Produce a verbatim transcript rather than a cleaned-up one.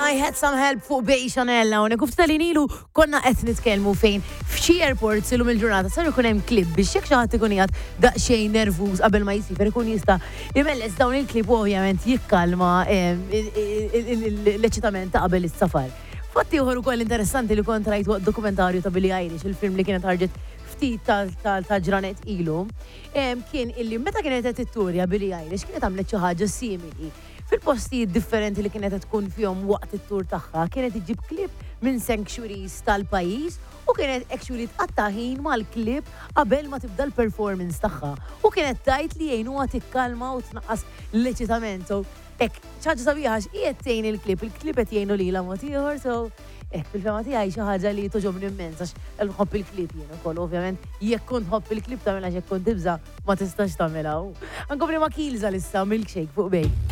I had some help fuq bej Chanella u nekuf tal-inilu konna qed nitkellmu fejn f'xi airports illum il-ġurnata sar ikun hemm klib biex jekk xi ħadd ikun qiegħed daqsxejn nervuż qabel ma jsifer ikun jista' imelles dawn il-klib u ovvjament jikkalma l-eċitament ta' qabel is-safar. Fatti uħor ukoll interessanti li kont rajt waqt dokumentarju ta' Billie Eilish, il-film li kienet ħarġet ftit ta' ġranet ilu, kien illi meta kienet qed titturja Billie Eilish kienet għamlet xi ħaġa simili. Fil-postijiet differenti li kienet tkun fihom waqt it-tur tagħha, kienet iġib klip minn sanctuaries tal-pajjiż u kienet actually tqatta' ħin mal-klip qabel ma tibda l-performance tagħha. U kienet tajt li jgħinuha tikkalma u tnaqqas l-eċitament. Ek, ċaġa sabiħax, qiegħed tgħin il-klip, il-klip qed jgħinu lilha mod ieħor, so ek fil-fema tiegħi xi ħaġa li toġobni immens għax nħobb il-klip jien ukoll, ovvjament jekk kont ħobb il-klip tagħmilha x'jekk kont tibża ma tistax tagħmilha. Ankompli ma' Kilza issa milkshake fuq bej.